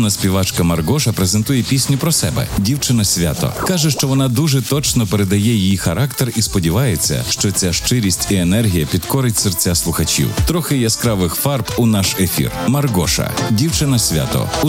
Наступна співачка Маргоша презентує пісню про себе «Дівчина свято». Каже, що вона дуже точно передає її характер і сподівається, що ця щирість і енергія підкорить серця слухачів. Трохи яскравих фарб у наш ефір. Маргоша «Дівчина свято».